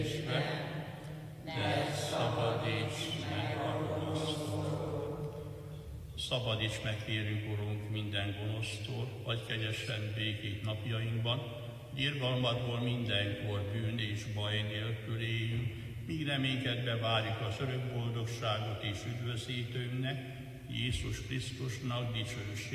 de szabadíts meg a gonosztól. Szabadíts meg, kérünk, Urunk, minden gonosztól, adj kegyesen békét napjainkban, irgalmadból mindenkor bűn és baj nélkül éljünk, míg reménykedve várjuk az örök boldogságot és üdvözítőnknek, Jézus Krisztusnak dicsőségét.